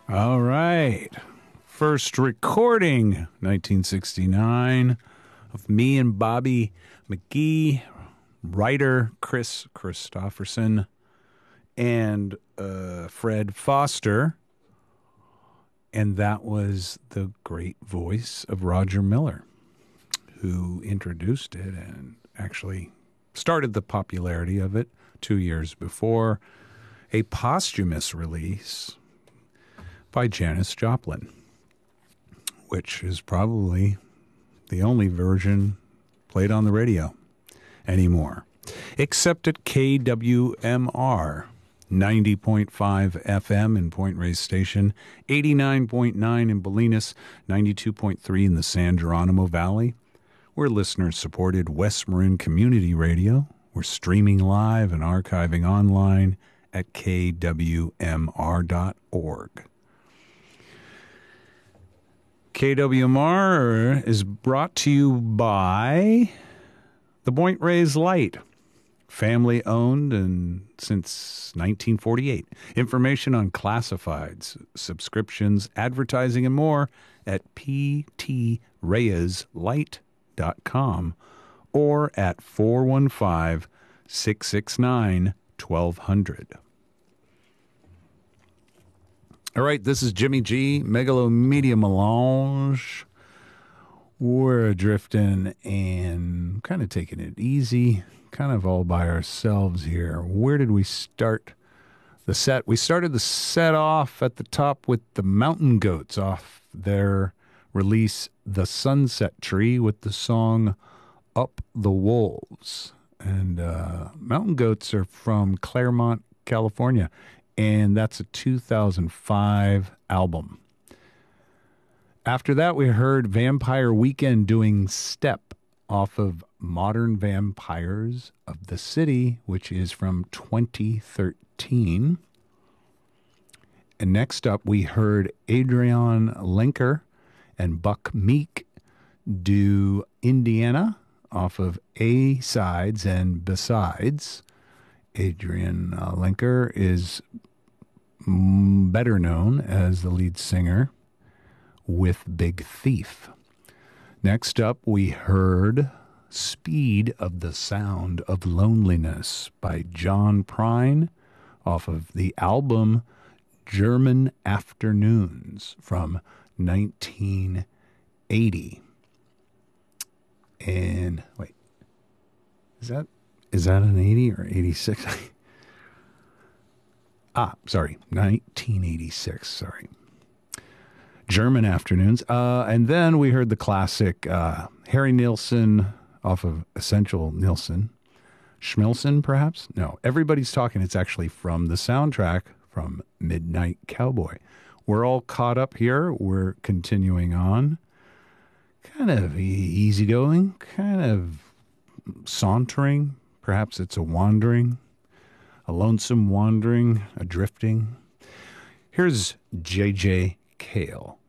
All right. First recording, 1969, of me and Bobby McGee, writer Chris Christopherson, and Fred Foster. And that was the great voice of Roger Miller, who introduced it and actually started the popularity of it 2 years before, a posthumous release by Janis Joplin, which is probably the only version played on the radio anymore, except at KWMR 90.5 FM in Point Reyes Station, 89.9 in Bolinas, 92.3 in the San Geronimo Valley. We're listener-supported West Marin Community Radio. We're streaming live and archiving online at kwmr.org. KWMR is brought to you by the Point Reyes Light, family-owned and since 1948. Information on classifieds, subscriptions, advertising, and more at ptreyeslight.com or at 415-669-1200. All right, this is Jimmy G, Megalomedia Melange. We're drifting and kind of taking it easy, kind of all by ourselves here. Where did we start the set? We started the set off at the top with the Mountain Goats off their release, The Sunset Tree, with the song Up the Wolves. And Mountain Goats are from Claremont, California, and that's a 2005 album. After that, we heard Vampire Weekend doing Step off of Modern Vampires of the City, which is from 2013. And next up, we heard Adrian Lenker and Buck Meek do Indiana off of A-Sides and Besides. Adrian Lenker is better known as the lead singer with Big Thief. Next up, we heard Speed of the Sound of Loneliness by John Prine off of the album German Afternoons from 1980. And wait, is that an 80 or 86? Sorry, 1986, sorry. German Afternoons. And then we heard the classic Harry Nilsson off of Essential Nilsson. Schmilson, perhaps? No, Everybody's Talking. It's actually from the soundtrack from Midnight Cowboy. We're all caught up here. We're continuing on. Kind of easygoing, kind of sauntering. Perhaps it's a wandering, a lonesome wandering, a drifting. Here's J.J. Cale